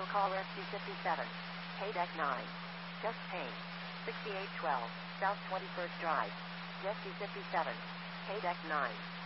vehicle call SC57. Pay deck 9. Just Payne. 6812, South 21st Drive. SC57. Pay deck 9.